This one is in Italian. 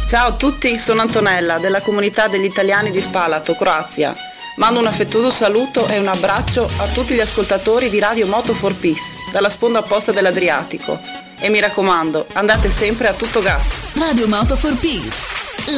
Ciao a tutti, sono Antonella della comunità degli italiani di Spalato, Croazia. Mando un affettuoso saluto e un abbraccio a tutti gli ascoltatori di Radio Moto for Peace, dalla sponda opposta dell'Adriatico. E mi raccomando, andate sempre a tutto gas. Radio Moto for Peace.